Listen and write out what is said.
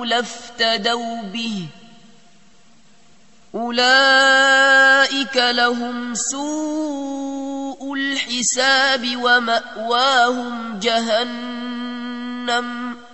لافتدوا به أولئك لهم سوء الحساب ومأواهم جهنم